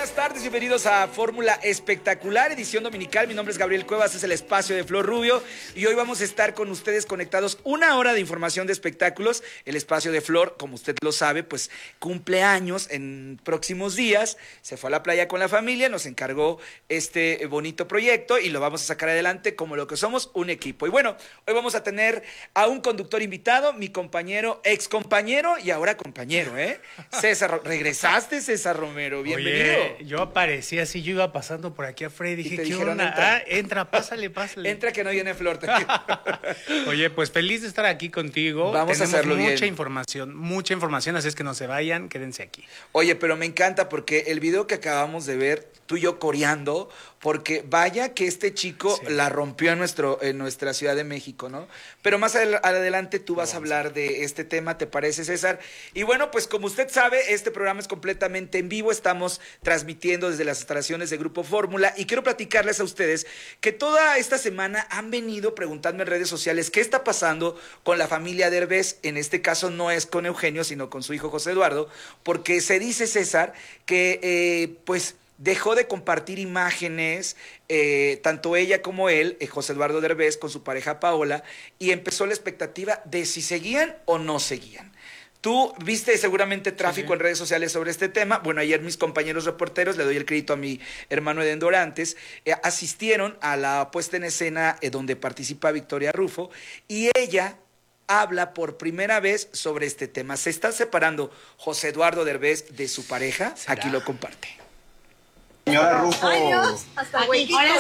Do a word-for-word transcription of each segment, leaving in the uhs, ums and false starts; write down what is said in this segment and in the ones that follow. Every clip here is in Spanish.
buenas tardes, bienvenidos a Fórmula Espectacular, edición dominical. Mi nombre es Gabriel Cuevas, es el espacio de Flor Rubio y hoy vamos a estar con ustedes conectados una hora de información de espectáculos. El espacio de Flor, como usted lo sabe, pues cumple años en próximos días, se fue a la playa con la familia, nos encargó este bonito proyecto y lo vamos a sacar adelante como lo que somos, un equipo. Y bueno, hoy vamos a tener a un conductor invitado, mi compañero, ex compañero y ahora compañero, ¿eh? César, regresaste, César Romero, bienvenido. Oye, yo aparecía así, yo iba pasando por aquí a Fred y dije, ¿qué dijeron, onda? entra. Ah, entra, pásale, pásale. Entra que no viene Flor. Oye, pues feliz de estar aquí contigo. Vamos Tenemos a hacerlo mucha bien. información, mucha información, así es que no se vayan, quédense aquí. Oye, pero me encanta porque el video que acabamos de ver, tú y yo coreando, porque vaya que este chico Sí. la rompió en, nuestro, en nuestra Ciudad de México, ¿no? Pero más adel- adelante tú vas a hablar de este tema, ¿te parece, César? Y bueno, pues como usted sabe, este programa es completamente en vivo, estamos transmitiendo desde las instalaciones de Grupo Fórmula y quiero platicarles a ustedes que toda esta semana han venido preguntando en redes sociales qué está pasando con la familia Derbez. En este caso no es con Eugenio, sino con su hijo José Eduardo, porque se dice, César, que eh, pues dejó de compartir imágenes, eh, tanto ella como él, eh, José Eduardo Derbez, con su pareja Paola, y empezó la expectativa de si seguían o no seguían. Tú viste seguramente tráfico Sí. en redes sociales sobre este tema. Bueno, ayer mis compañeros reporteros, le doy el crédito a mi hermano Eden Dorantes, eh, asistieron a la puesta en escena eh, donde participa Victoria Rufo, y ella habla por primera vez sobre este tema. ¿Se está separando José Eduardo Derbez de su pareja? ¿Será? Aquí lo comparte. Señora Rufo. Ay, Dios, hasta huequito. Hola,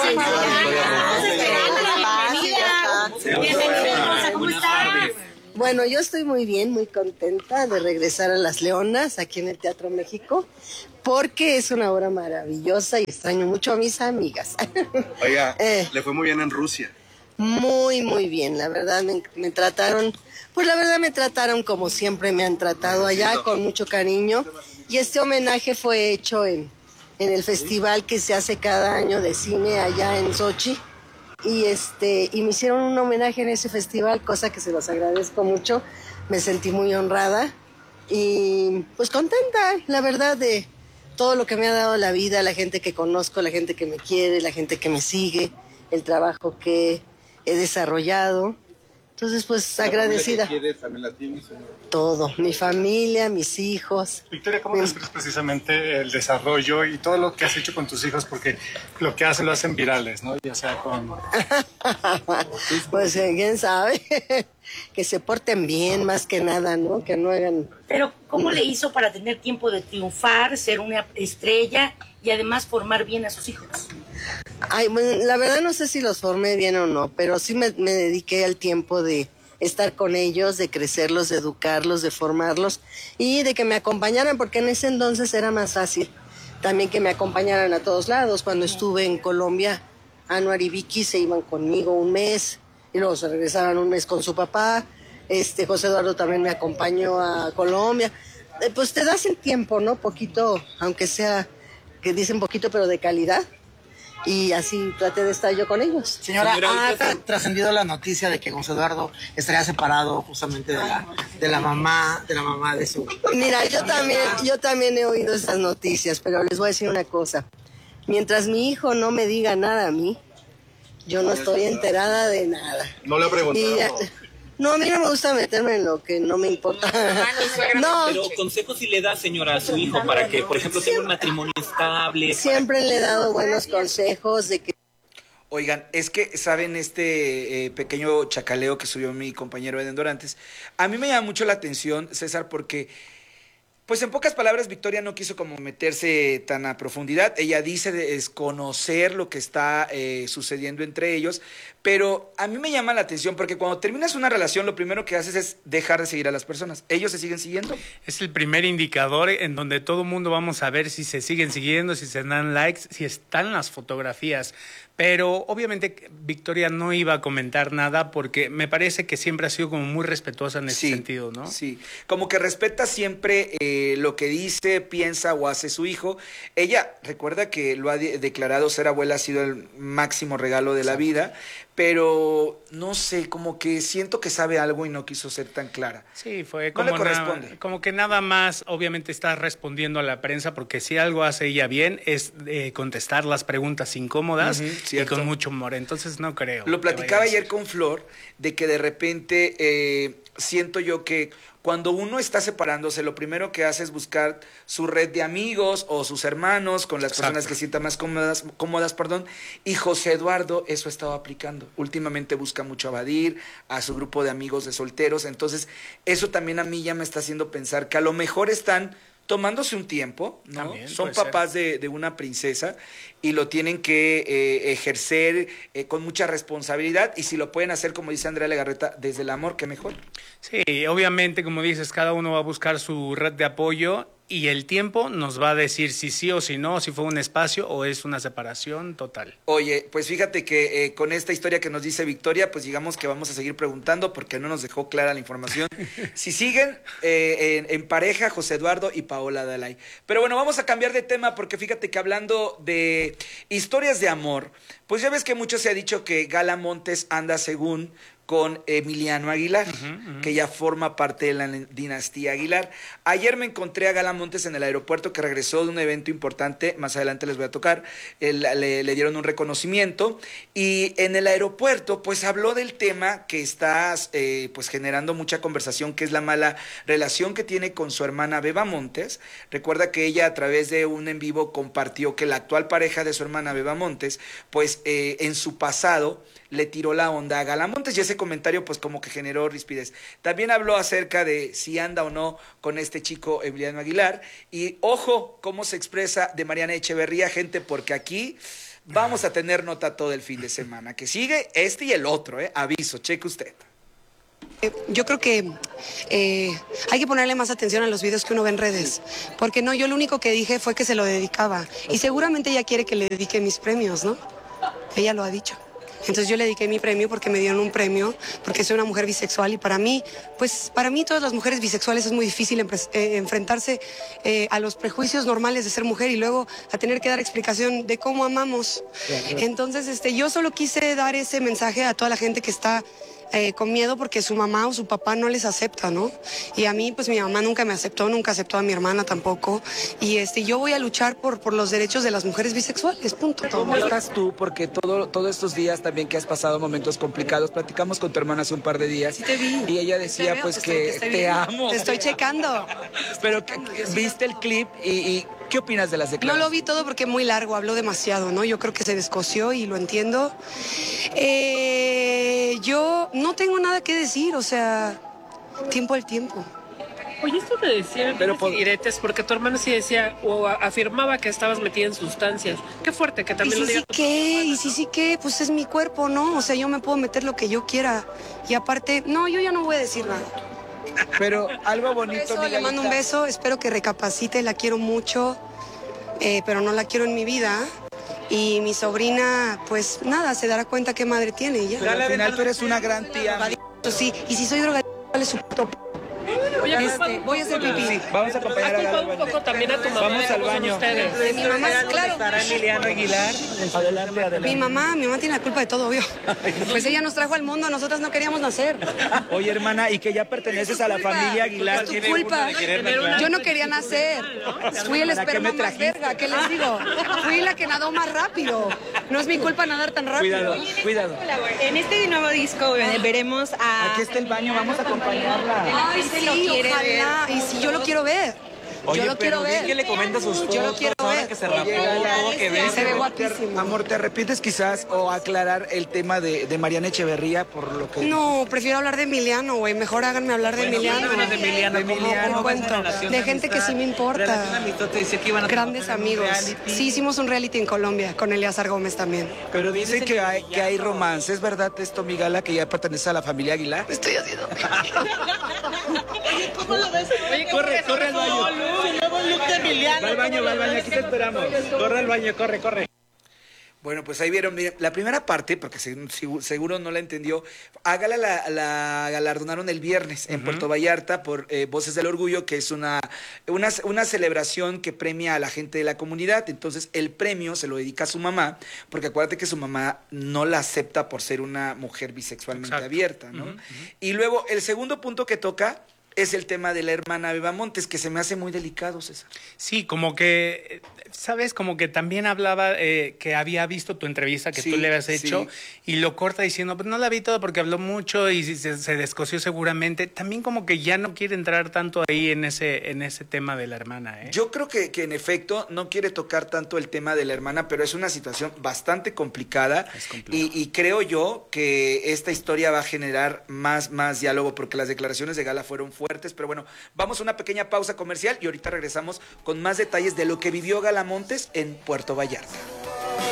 Bienvenida. Bienvenida, Rosa, ¿cómo estás? Bueno, yo estoy muy bien, muy contenta de regresar a Las Leonas, aquí en el Teatro México, porque es una obra maravillosa y extraño mucho a mis amigas. Oiga, Eh. le fue muy bien en Rusia. Muy, muy bien, la verdad me, me trataron, pues la verdad me trataron como siempre me han tratado allá, con mucho cariño. Y este homenaje fue hecho en, en el festival que se hace cada año de cine allá en Sochi. Y este y me hicieron un homenaje en ese festival, cosa que se los agradezco mucho. Me sentí muy honrada y pues contenta, la verdad, de todo lo que me ha dado la vida, la gente que conozco, la gente que me quiere, la gente que me sigue, el trabajo que he desarrollado. Entonces, pues agradecida. Todo, mi familia, mis hijos. Victoria, ¿cómo Mi- describes precisamente el desarrollo y todo lo que has hecho con tus hijos? Porque lo que hacen lo hacen virales, ¿no? Ya sea con... Pues eh, quién sabe, que se porten bien más que nada, ¿no? Que no hagan... Pero, ¿cómo le hizo para tener tiempo de triunfar, ser una estrella y además formar bien a sus hijos? Ay, bueno, la verdad no sé si los formé bien o no, pero sí me, me dediqué al tiempo de estar con ellos, de crecerlos, de educarlos, de formarlos y de que me acompañaran, porque en ese entonces era más fácil también que me acompañaran a todos lados. Cuando estuve en Colombia, Anuar y Vicky se iban conmigo un mes y luego se regresaban un mes con su papá. Este José Eduardo también me acompañó a Colombia. Eh, pues te das el tiempo, ¿no? Poquito, aunque sea, que dicen poquito, pero de calidad. Y así traté de estar yo con ellos. Señora, ha tra- trascendido la noticia de que José Eduardo estaría separado justamente de la, de la mamá, de la mamá de su... Mira, yo también, yo también he oído estas noticias, pero les voy a decir una cosa. Mientras mi hijo no me diga nada a mí, yo no estoy enterada de nada. No le ha preguntado. Y ya- no, a mí no me gusta meterme en lo que no me importa. No, Pero consejos sí le da, señora, a su hijo para que, por ejemplo, tenga un matrimonio estable. siempre le he dado buenos consejos de que Oigan, es que, ¿saben este eh, pequeño chacaleo que subió mi compañero Eden Dorantes? A mí me llama mucho la atención, César, porque, pues en pocas palabras, Victoria no quiso como meterse tan a profundidad. Ella dice desconocer lo que está eh, sucediendo entre ellos, pero a mí me llama la atención porque cuando terminas una relación, lo primero que haces es dejar de seguir a las personas. ¿Ellos se siguen siguiendo? Es el primer indicador en donde todo mundo vamos a ver si se siguen siguiendo, si se dan likes, si están las fotografías. Pero obviamente Victoria no iba a comentar nada porque me parece que siempre ha sido como muy respetuosa en ese Sí, sentido, ¿no? Sí, como que respeta siempre eh, lo que dice, piensa o hace su hijo. Ella recuerda que lo ha de- declarado ser abuela ha sido el máximo regalo de la vida, pero no sé, como que siento que sabe algo y no quiso ser tan clara. Sí, fue No como, le corresponde. na- como que nada más, obviamente está respondiendo a la prensa, porque si algo hace ella bien es eh, contestar las preguntas incómodas Ujú, y cierto. con mucho humor. Entonces no creo. Lo que platicaba vaya a ayer con Flor, de que de repente eh, siento yo que cuando uno está separándose, lo primero que hace es buscar su red de amigos o sus hermanos con las Exacto. personas que sientan más cómodas, cómodas, perdón. Y José Eduardo eso ha estado aplicando. Últimamente busca mucho a Badir, a su grupo de amigos de solteros. Entonces, eso también a mí ya me está haciendo pensar que a lo mejor están tomándose un tiempo, ¿no? También Son puede ser. papás de, de una princesa y lo tienen que eh, ejercer eh, con mucha responsabilidad, y si lo pueden hacer, como dice Andrea Legarreta, desde el amor, qué mejor. Sí, obviamente, como dices, cada uno va a buscar su red de apoyo y el tiempo nos va a decir si sí o si no, si fue un espacio o es una separación total. Oye, pues fíjate que eh, con esta historia que nos dice Victoria, pues digamos que vamos a seguir preguntando porque no nos dejó clara la información. Si siguen eh, en, en pareja, José Eduardo y Paola Dalai. Pero bueno, vamos a cambiar de tema porque fíjate que hablando de historias de amor, pues ya ves que mucho se ha dicho que Gala Montes anda según con Emiliano Aguilar, uh-huh, uh-huh. que ya forma parte de la dinastía Aguilar. Ayer me encontré a Gala Montes en el aeropuerto, que regresó de un evento importante, más adelante les voy a tocar, el, le, le dieron un reconocimiento, y en el aeropuerto pues habló del tema que está eh, pues generando mucha conversación, que es la mala relación que tiene con su hermana Beba Montes. Recuerda que ella a través de un en vivo compartió que la actual pareja de su hermana Beba Montes, pues eh, en su pasado le tiró la onda a Gala Montes, y ese comentario pues como que generó rispidez. También habló acerca de si anda o no con este chico Emiliano Aguilar, y ojo cómo se expresa de Mariana Echeverría, gente, porque aquí vamos a tener nota todo el fin de semana, que sigue este y el otro, eh, aviso, cheque usted. Yo creo que eh, hay que ponerle más atención a los videos que uno ve en redes, porque no, yo lo único que dije fue que se lo dedicaba, y seguramente ella quiere que le dedique mis premios, ¿no? Ella lo ha dicho. Entonces yo le dediqué mi premio porque me dieron un premio, porque soy una mujer bisexual, y para mí, pues para mí todas las mujeres bisexuales es muy difícil eh, enfrentarse eh, a los prejuicios normales de ser mujer y luego a tener que dar explicación de cómo amamos. Entonces este, yo solo quise dar ese mensaje a toda la gente que está Eh, con miedo porque su mamá o su papá no les acepta, ¿no? Y a mí, pues mi mamá nunca me aceptó, nunca aceptó a mi hermana tampoco. Y este, yo voy a luchar por, por los derechos de las mujeres bisexuales, punto. ¿Cómo estás tú? Porque todo, todos estos días también que has pasado momentos complicados, platicamos con tu hermana hace un par de días. Sí te vi. Y ella decía Te veo, pues te que estoy- te, te estoy amo. viendo. Te estoy checando. Pero que- que viste el clip y, y ¿qué opinas de las No declaraciones? lo vi todo porque es muy largo, habló demasiado, ¿no? Yo creo que se descoció y lo entiendo. Eh, yo no tengo nada que decir, o sea, tiempo al tiempo. Oye, esto te decía, pero por diretes, porque tu hermano sí decía o a- afirmaba que estabas metida en sustancias. Qué fuerte que ¿Y también si lo diga. sí qué? ¿Y si sí qué? Pues es mi cuerpo, ¿no? O sea, yo me puedo meter lo que yo quiera. Y aparte, no, yo ya no voy a decir nada. Pero algo Un bonito, beso, le Miguelita. mando un beso, espero que recapacite, la quiero mucho, eh, pero no la quiero en mi vida. Y mi sobrina, pues nada, se dará cuenta qué madre tiene y ya. Pero al final tú eres una gran tía. Sí, y si soy drogadicta, vale su puto p- Oye, Este, voy a hacer pipí. Vamos a acompañar a Culpa Gala un al poco baño. también a tu mamá. Vamos de al cómo son baño. ustedes. De mi mamá, claro. Emiliano Aguilar. Adelante, adelante. Mi mamá, mi mamá tiene la culpa de todo, obvio. Pues ella nos trajo al mundo, nosotras no queríamos nacer. Oye, hermana, y que ya perteneces a la familia Aguilar. Es tu culpa. Yo no quería nacer. Fui el ¿Para qué esperma me más trajiste? verga, ¿qué les digo? Fui la que nadó más rápido. No es mi culpa nadar tan rápido. Cuidado, cuidado. En este nuevo disco eh, veremos a... Aquí está el baño, vamos a acompañarla. Ay, se sí, lo quiere ojalá. Y si yo lo quiero ver. Yo lo quiero ver. ¿Qué le comenta sus fotos? Yo lo quiero ahora ver. que se rapó, Oye, Gala, tuvo que ver. Se ve guapísimo. Amor, ¿te arrepientes quizás o aclarar el tema de, de Mariana Echeverría por lo que... No, prefiero hablar de Emiliano, güey. Mejor háganme hablar de Emiliano. Bueno, de Emiliano, De ¿cómo- Emiliano. cómo va esa Cuento. relación De gente que sí me importa. Relación amistosa, te decía que iban a Grandes trabajar en un amigos. reality. Sí, hicimos un reality en Colombia con Eleazar Gómez también. Pero dicen que hay, que hay romance, ¿es verdad esto, mi Gala, que ya pertenece a la familia Aguilar? Estoy haciendo. Oye, corre, corre al baño. Va al baño, va al baño, aquí te esperamos. Corre al baño, corre, corre. Bueno, pues ahí vieron, miren, la primera parte, porque seguro no la entendió, a Gala la, la galardonaron el viernes en uh-huh. Puerto Vallarta por eh, Voces del Orgullo, que es una, una, una celebración que premia a la gente de la comunidad. Entonces el premio se lo dedica a su mamá, porque acuérdate que su mamá no la acepta por ser una mujer bisexualmente Exacto. abierta, ¿no? Uh-huh, uh-huh. Y luego el segundo punto que toca es el tema de la hermana Beba Montes, que se me hace muy delicado, César. Sí, como que, ¿sabes? Como que también hablaba eh, que había visto tu entrevista que sí, tú le habías hecho sí. y lo corta diciendo, pues no la vi todo porque habló mucho y se, se descosió seguramente. También como que ya no quiere entrar tanto ahí en ese, en ese tema de la hermana, ¿eh? Yo creo que, que en efecto no quiere tocar tanto el tema de la hermana, pero es una situación bastante complicada y, y creo yo que esta historia va a generar más, más diálogo porque las declaraciones de Gala fueron fuertes. fuertes, pero bueno, vamos a una pequeña pausa comercial y ahorita regresamos con más detalles de lo que vivió Gala Montes en Puerto Vallarta.